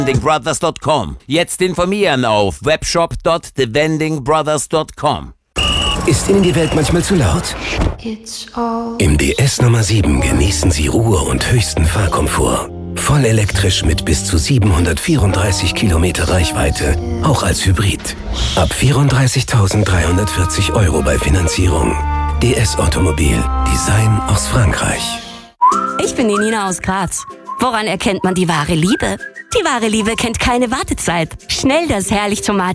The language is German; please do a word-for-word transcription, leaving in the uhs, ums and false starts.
vending brothers dot com. Jetzt informieren auf webshop punkt the vending brothers dot com. Ist Ihnen die Welt manchmal zu laut? Im D S Nummer sieben genießen Sie Ruhe und höchsten Fahrkomfort. Voll elektrisch mit bis zu siebenhundertvierunddreißig Kilometer Reichweite, auch als Hybrid. Ab vierunddreißigtausenddreihundertvierzig Euro bei Finanzierung. D S Automobil. Design aus Frankreich. Ich bin die Nina aus Graz. Woran erkennt man die wahre Liebe? Die wahre Liebe kennt keine Wartezeit. Schnell das herrlich Tomat